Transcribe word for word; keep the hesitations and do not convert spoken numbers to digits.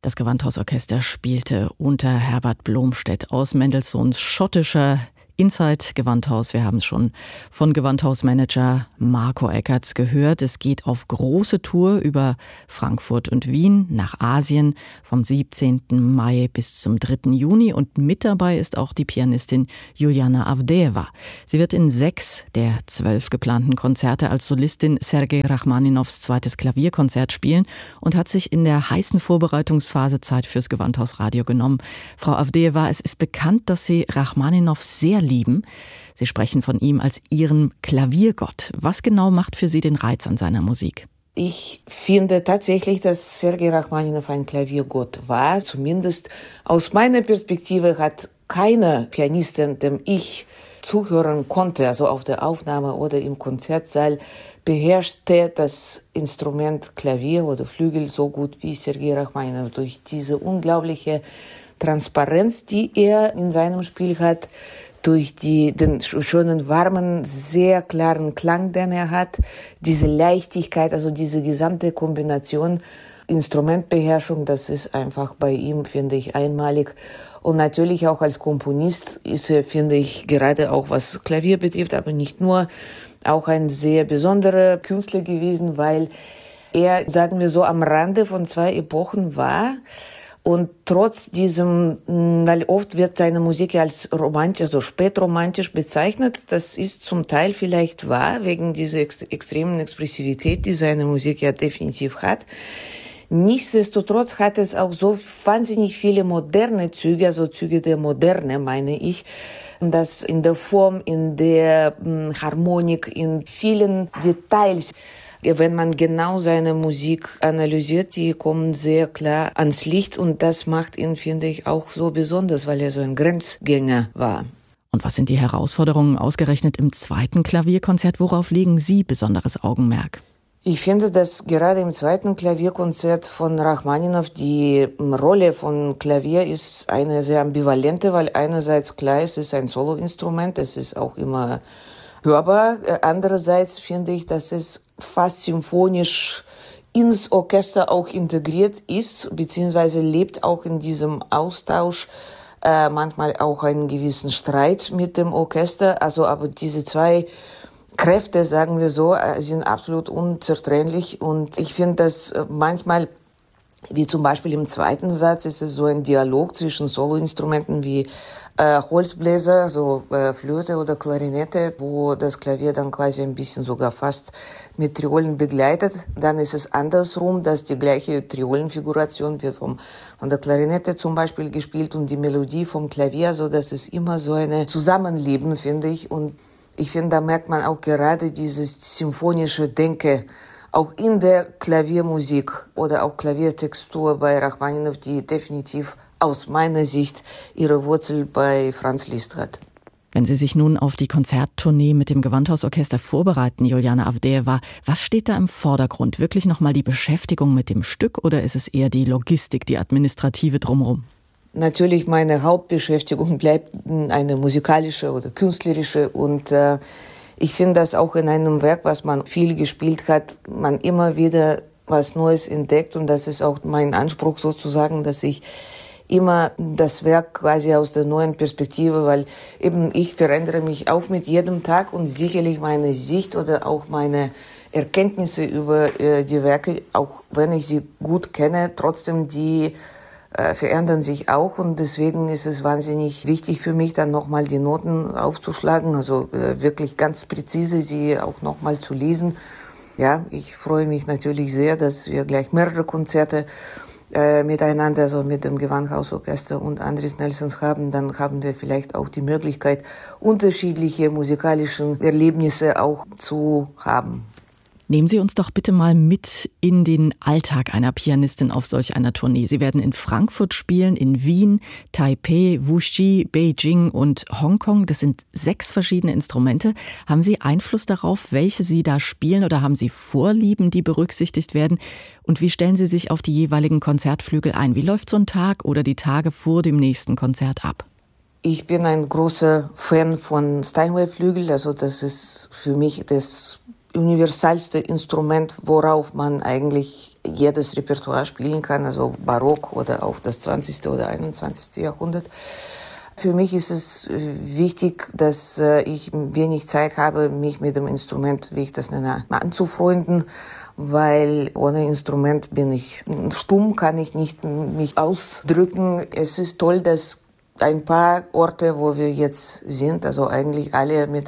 Das Gewandhausorchester spielte unter Herbert Blomstedt aus Mendelssohns schottischer Inside Gewandhaus. Wir haben es schon von Gewandhausmanager Marco Eckertz gehört. Es geht auf große Tour über Frankfurt und Wien nach Asien vom siebzehnten Mai bis zum dritten Juni. Und mit dabei ist auch die Pianistin Juliana Avdeeva. Sie wird in sechs der zwölf geplanten Konzerte als Solistin Sergei Rachmaninows zweites Klavierkonzert spielen und hat sich in der heißen Vorbereitungsphase Zeit fürs Gewandhausradio genommen. Frau Avdeeva, es ist bekannt, dass Sie Rachmaninow sehr lieben. Sie sprechen von ihm als Ihrem Klaviergott. Was genau macht für Sie den Reiz an seiner Musik? Ich finde tatsächlich, dass Sergei Rachmaninow ein Klaviergott war. Zumindest aus meiner Perspektive hat keine Pianistin, dem ich zuhören konnte, also auf der Aufnahme oder im Konzertsaal, beherrschte das Instrument Klavier oder Flügel so gut wie Sergei Rachmaninow. Durch diese unglaubliche Transparenz, die er in seinem Spiel hat, durch die, den schönen, warmen, sehr klaren Klang, den er hat, diese Leichtigkeit, also diese gesamte Kombination Instrumentbeherrschung, das ist einfach bei ihm, finde ich, einmalig. Und natürlich auch als Komponist ist er, finde ich, gerade auch was Klavier betrifft, aber nicht nur, auch ein sehr besonderer Künstler gewesen, weil er, sagen wir so, am Rande von zwei Epochen war. Und trotz diesem, weil oft wird seine Musik als romantisch, also spätromantisch bezeichnet, das ist zum Teil vielleicht wahr, wegen dieser ex- extremen Expressivität, die seine Musik ja definitiv hat. Nichtsdestotrotz hat es auch so wahnsinnig viele moderne Züge, also Züge der Moderne, meine ich, dass in der Form, in der mh, Harmonik, in vielen Details. Wenn man genau seine Musik analysiert, die kommen sehr klar ans Licht und das macht ihn, finde ich, auch so besonders, weil er so ein Grenzgänger war. Und was sind die Herausforderungen ausgerechnet im zweiten Klavierkonzert? Worauf legen Sie besonderes Augenmerk? Ich finde, dass gerade im zweiten Klavierkonzert von Rachmaninow die Rolle von Klavier ist eine sehr ambivalente, weil einerseits klar ist, es ist ein Soloinstrument, es ist auch immer hörbar. Andererseits finde ich, dass es fast symphonisch ins Orchester auch integriert ist, beziehungsweise lebt auch in diesem Austausch, äh, manchmal auch einen gewissen Streit mit dem Orchester. Also, aber diese zwei Kräfte, sagen wir so, sind absolut unzertrennlich. Und ich finde, dass manchmal, wie zum Beispiel im zweiten Satz, ist es so ein Dialog zwischen Soloinstrumenten wie äh, Holzbläser, so äh, Flöte oder Klarinette, wo das Klavier dann quasi ein bisschen sogar fast mit Triolen begleitet. Dann ist es andersrum, dass die gleiche Triolenfiguration wird vom, von der Klarinette zum Beispiel gespielt und die Melodie vom Klavier, so dass es immer so eine Zusammenleben, finde ich. Und ich finde, da merkt man auch gerade dieses symphonische Denken, auch in der Klaviermusik oder auch Klaviertextur bei Rachmaninow, die definitiv aus meiner Sicht ihre Wurzel bei Franz Liszt hat. Wenn Sie sich nun auf die Konzerttournee mit dem Gewandhausorchester vorbereiten, Juliana Avdeeva, was steht da im Vordergrund? Wirklich nochmal die Beschäftigung mit dem Stück oder ist es eher die Logistik, die administrative drumherum? Natürlich, meine Hauptbeschäftigung bleibt eine musikalische oder künstlerische und äh, ich finde, dass auch in einem Werk, was man viel gespielt hat, man immer wieder was Neues entdeckt und das ist auch mein Anspruch sozusagen, dass ich immer das Werk quasi aus der neuen Perspektive, weil eben ich verändere mich auch mit jedem Tag und sicherlich meine Sicht oder auch meine Erkenntnisse über äh, die Werke, auch wenn ich sie gut kenne, trotzdem die äh, verändern sich auch und deswegen ist es wahnsinnig wichtig für mich, dann nochmal die Noten aufzuschlagen, also äh, wirklich ganz präzise sie auch nochmal zu lesen. Ja, ich freue mich natürlich sehr, dass wir gleich mehrere Konzerte äh, miteinander, also mit dem Gewandhausorchester und Andris Nelsons haben. Dann haben wir vielleicht auch die Möglichkeit, unterschiedliche musikalische Erlebnisse auch zu haben. Nehmen Sie uns doch bitte mal mit in den Alltag einer Pianistin auf solch einer Tournee. Sie werden in Frankfurt spielen, in Wien, Taipei, Wuxi, Beijing und Hongkong. Das sind sechs verschiedene Instrumente. Haben Sie Einfluss darauf, welche Sie da spielen oder haben Sie Vorlieben, die berücksichtigt werden? Und wie stellen Sie sich auf die jeweiligen Konzertflügel ein? Wie läuft so ein Tag oder die Tage vor dem nächsten Konzert ab? Ich bin ein großer Fan von Steinway-Flügel. Also das ist für mich das universalste Instrument, worauf man eigentlich jedes Repertoire spielen kann, also Barock oder auch das zwanzigste oder einundzwanzigste Jahrhundert. Für mich ist es wichtig, dass ich wenig Zeit habe, mich mit dem Instrument, wie ich das nenne, anzufreunden, weil ohne Instrument bin ich stumm, kann ich nicht mich ausdrücken. Es ist toll, dass ein paar Orte, wo wir jetzt sind, also eigentlich alle mit